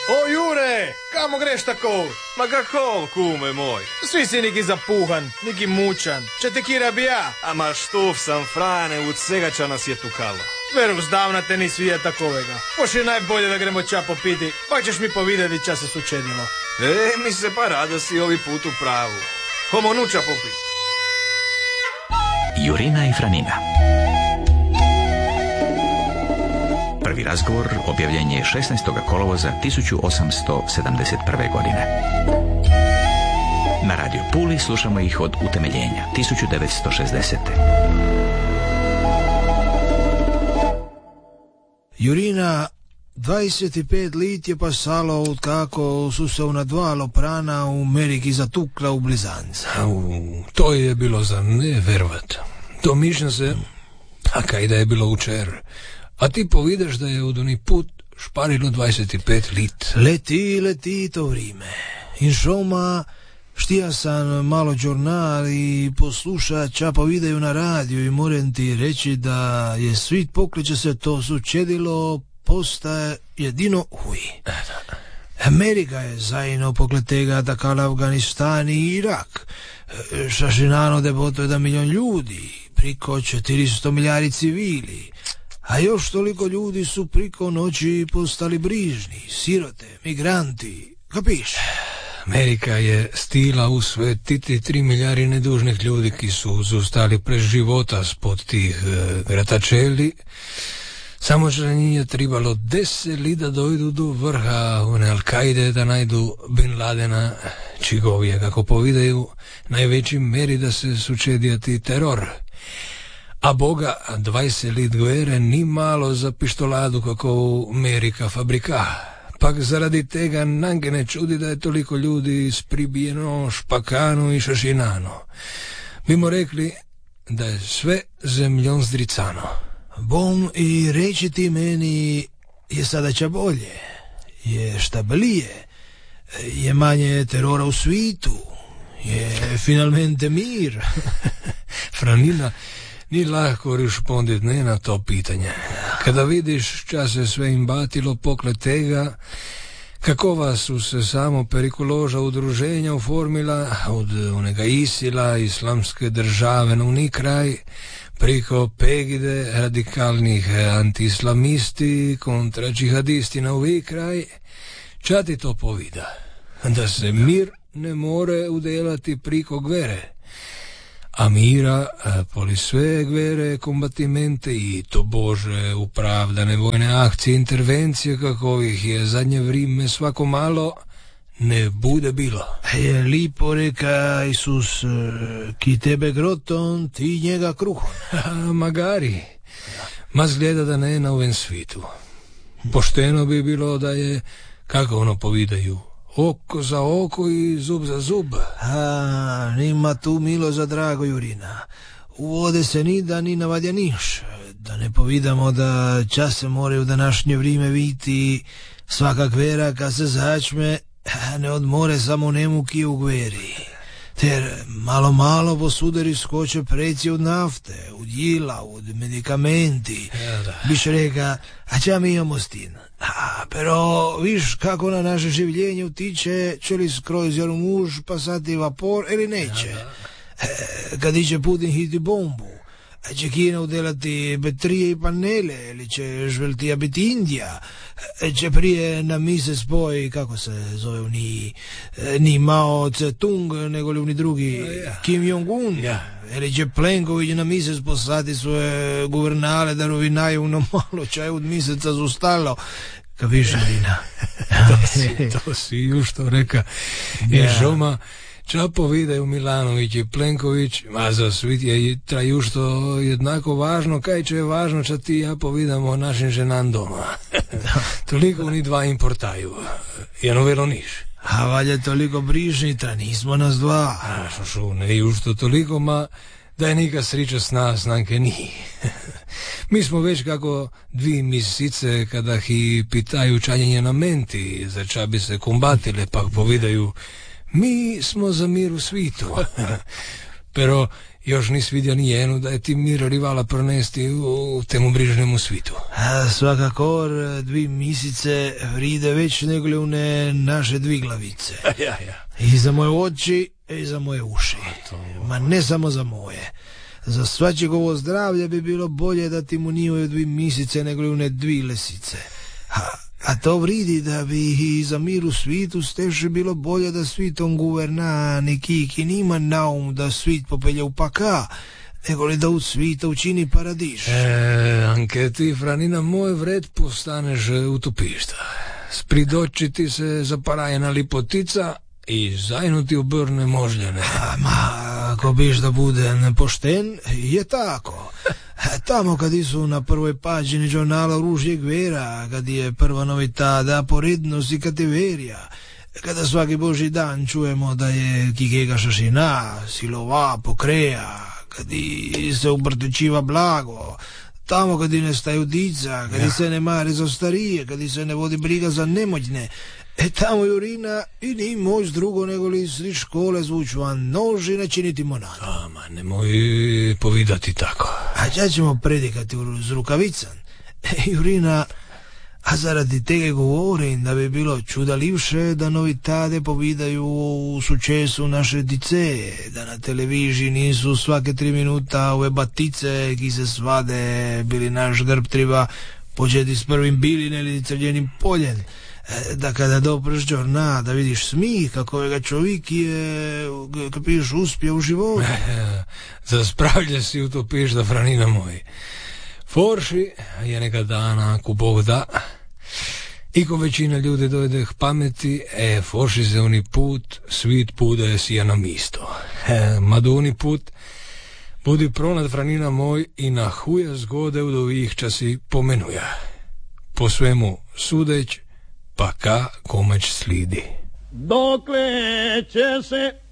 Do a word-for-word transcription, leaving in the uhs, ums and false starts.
O Jure, kamo greš tako? Ma kako, kume moj? Svi si neki zapuhan, neki mučan. Če te kira bi ja? Ama štuf sam, Frane, od svega ča nas je tukalo. Veru, zdavna te ni svija takovega. Pošli najbolje da gremo ča popiti, pa ćeš mi povidjeti ča se sučedilo. E, mi se pa rada si ovi put u pravu. Homo nuča popiti. Jurina i Franina. Prvi razgovor objavljen je šesnaestog kolovoza tisuću osamsto sedamdeset prve. godine. Na Radio Puli slušamo ih od utemeljenja tisuću devetsto šezdesete. Jurina, dvadeset pet lit je pasalo od kako su se unadvalo prana u Ameriki zatukla u blizanci. Au, to je bilo za ne verovat. Domišljam se, a kaj da je bilo učer. A ti povideš da je od oni put šparilo dvadeset pet lit. Leti, leti to vrime. In šoma, štija sam malo žurnal i posluša ča povidaju na radiju i moram ti reći da je svit pokliče se to sučedilo postaje jedino huj. Amerika je zajedno pogled tega takala Afganistan i Irak. Šašinano deboto jedan milion ljudi, priko četiristo milijardi civili. A još toliko ljudi su priko noći postali brižni, sirote, migranti, kapiš? Amerika je stila u svet titi tri milijardi nedužnih ljudi ki su zostali pre života spod tih e, gratačeli. Samo že nije trebalo deset li da dojdu do vrha one Al-Kaide da najdu Bin Ladena, čigov je, kako povidaju, najveći meri da se sučedijati teror. A boga, dvadeset lit gvere ni malo za pištoladu kako u Amerika fabrika. Pak zaradi tega nange ne čudi da je toliko ljudi spribijeno, špakano i šašinano. Bimo rekli da je sve zemljom zdricano. Bom i reći ti meni je sada ča bolje, je štabilije, je manje terora u svitu, je finalmente mir. Franina, ni lahko rispondit ne na to pitanje. Kada vidiš ča se sve im batilo pokle tega, kakova su se samo perikoloža udruženja uformila od onega Isila, islamske države na uni kraj, priko Pegide, radikalnih antiislamisti, kontra džihadisti na ovi kraj, ča ti to povida? Da se mir ne more udelati priko gvere. A mira, poli sve gvere, kombatimente i to bože upravdane vojne akcije, intervencije kakovih je zadnje vrime svako malo, ne bude bilo. Je lipo reka Isus, ki tebe groton, ti njega kruhom. Magari, ma zgleda da ne na ovem svitu. Pošteno bi bilo da je, kako ono povidaju, oko za oko i zub za zub. A, nima tu milo za drago, Jurina. Uvode se ni da ni navadja niš. Da ne povidamo da čas se more u današnje vrime viti svaka gvera kad se začme, ne odmore samo nemu ki u gveri. Ter malo malo posuderi skoče preci od nafte, od jila, od medikamenti. Biš reka, a ča mi imamo s tim? A, pero viš kako na naše življenje utiče, će li skroz jer muž pasati vapor ili neće. E, kad iće Putin hiti bombu, će Kina udelati baterije i panele, ili će žveltija biti Indija, će prije na mise spoj, kako se zove, ni, ni Mao Tse-tung, nego li oni drugi, Kim Jong-un, ili će Plenković na mise poslati svoje guvernale da rovinaju ono malo čaj od miseca zostalo. Kapiš, Marina? to si, to si już to reka. I yeah. Žoma, ča povidaju Milanović i Plenković, a za svit je traju što jednako važno, kaj će je važno ča ti ja povidamo našim ženan doma. Toliko oni dva importaju. Jedno velo niš. A valje toliko brižnita, nismo nas dva. A šo šo, ne już to toliko, ma da je nika sriča s nas, nanke ni. Mi smo već kako dvi misice kada hi pitaju čanjenje na menti, za ča bi se kombatile, pak povidaju mi smo za mir u svitu. Pero još nis vidja ni jenu da je ti mira rivala pronesti u temu brižnemu svitu. A svakako, dvi misice vride već nego li une naše dvi glavice. Ja, ja. I za moje oči, i za moje uši. To... Ma ne samo za moje. Za svačegovo zdravlje bi bilo bolje da ti mu nije dvi misice nego li une dvi lesice. A, a to vridi da bi i za mir u svitu steže bilo bolje da svitom guverna Nikiki nima naum da svit popelje u paka, nego li da u svita učini paradiš. E, anche ti, Franina, moj vred postaneš utopišta. Spridočiti se zaparajena lipotica i zajnuti obrne možljene. A, ma, ako biš da bude nepošten, je tako. Tamo kad su na prvoj pađini žurnala Ružjeg vera, kad je prva novitada porednost i kateverija, kada svaki božji dan čujemo da je Kikega šašina, silova pokreja, kad se ubrtečiva blago, tamo kad ne staju dica, kad ja. se ne mare za starije, kad se ne vodi briga za nemoćne, e tamo Jurina i ni moć drugo nego li sri škole zvuču, a noži ne činiti monadu. Ama, nemoj povidati tako. A ča ćemo predikati uz rukavican? E, Jurina, a zaradi tega govorim da bi bilo čudalivše da novitade povidaju u sučesu naše dice, da na televiziji nisu svake tri minuta ove batice ki se svade, bili naš grb treba početi s prvim bilin ili crljenim poljen, da kada dopreš žorna da vidiš smih kako ga čovjek je kapiš uspije u životu. Za spravlje si utopiš da, Franina moj. Forši je neka dana ako Bog da, i ko većina ljudi dojde k pameti, e, forši se oni put, svit pude si je na misto. E, maduni put, budi pronad, Franina moj, i na huja zgode u dovih časi pomenuja. Po svemu sudeć, pa ka komeć slidi. Dokle će se